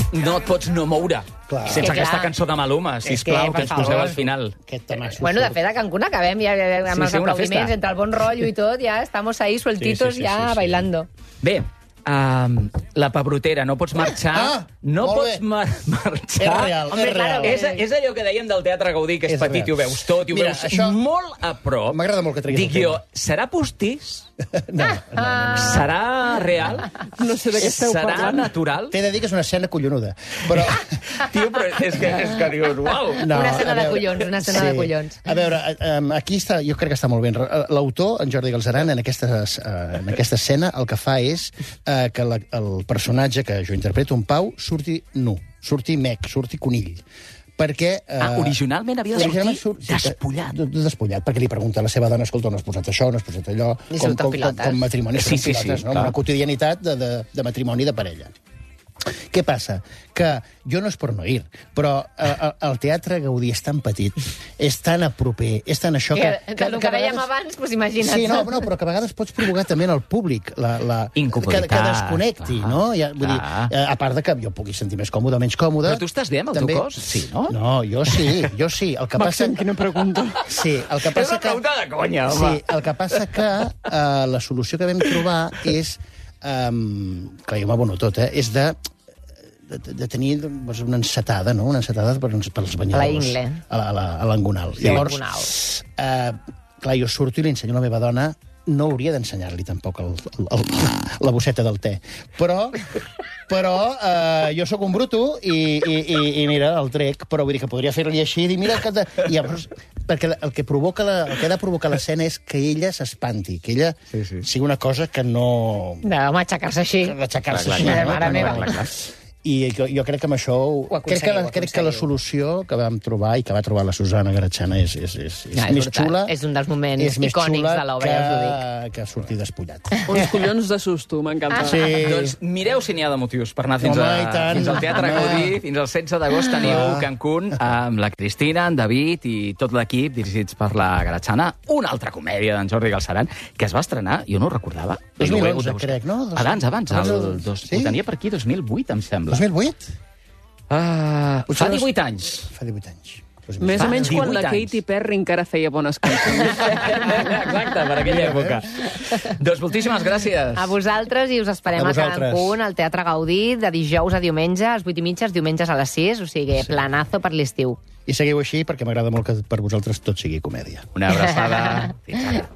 no et pots no moure. Clar. Sense Que clar. aquesta cançó de Maluma, sisplau, que ens poseu al final. Aquest temasso. Bueno, de fet, a Cancún acabem ja amb els una aplaudiments, festa. entre el bon rotllo i tot, ja estamos ahí sueltitos, Sí, ja bailando. Bé, la pebrotera, no pots marxar. No molt pots bé. marxar. És real, Hombre, és real. claro. És allò que dèiem del Teatre Gaudí, que és És petit real. i ho veus tot, i ho Mira, veus això- molt a prop. M'agrada molt que treguis Dic el jo, tema. serà postís? No. Serà real? No sé de què esteu Serà parlant. natural? T'he de dir que és una escena collonuda. Però... Tio, però és que dius, uau! Una escena a de veure, collons, una escena de collons. A veure, aquí està, jo crec que està molt ben. L'autor, en Jordi Galceran, en aquesta escena, el que fa és que el personatge que jo interpreto, en Pau, surti nu, surti mec, surti conill. Perquè... Originalment havia de sortir despullat. Despullat, perquè li pregunta a la seva dona, escolta, on has posat això, on has posat allò... I surt en pilotes. Com matrimoni, Sí, sí, pilotes, no? clar. Una quotidianitat de matrimoni de parella. Què passa? Que jo no és per no ir, però el Teatre Gaudí és tan petit, és tan a proper, és tan això que... Que el que dèiem abans, doncs imagina't. Sí, no, però que a vegades pots provocar també en el públic Incomoditat, que desconnecti, clar, no? Ja, vull dir, clar. a part de que jo pugui sentir més còmode, menys còmode... Però tu estàs bé amb el teu cos? Sí, no? No, jo sí. El que passa... Màxim, quina pregunta. Sí, el que És passa una pregunta de conya, home. Sí, el que passa que la solució que vam trobar és... clar, jo m'abono tot, és de tenir doncs, una encetada, no? Una encetada pels banyadors. A la ingle. A l'angonal. Sí, Llavors, l'angonal. clar, jo surto i li ensenyo a la meva dona, no hauria d'ensenyar-li tampoc la bosseta del te. Però jo sóc un bruto i mira, el trec, però vull dir que podria fer-li així i dir, mira... I llavors, perquè el que ha de provocar l'escena és que ella s'espanti, que ella sigui una cosa que no... Home, aixecar-se així. D'aixecar-se Clar, així. clar, no? mare Que no- meva. I jo crec que amb això... Crec que la solució que vam trobar i que va trobar la Susana Garatxana és més brutal. xula... És un dels moments és més icònics xula de l'obra, ja us ho dic. que sortir despullat. Uns collons de susto, m'encanta. Sí. Doncs mireu si n'hi ha de motius per anar fins Home, i tant. al Teatre Home. Gaudí. Fins al 16 d'agost teniu Clar. Cancún amb la Cristina, en David i tot l'equip dirigits per la Garatxana. Una altra comèdia d'en Jordi Galceran que es va estrenar, jo no ho recordava. 2011, crec, no? Abans. Sí? Ho tenia per aquí, 2008, em sembla. 2008? Fa 18 anys. Fa 18 anys. Més o menys quan 18 la anys. Katy Perry encara feia bones cançons. Exacte, per aquella època. Doncs moltíssimes gràcies. A vosaltres i us esperem A a vosaltres. Cancún, al Teatre Gaudí, de dijous a diumenge, a les 8:30, diumenges a les 6, o sigui, planazo per l'estiu. I seguiu així perquè m'agrada molt que per vosaltres tot sigui comèdia. Una abraçada. Fins ara.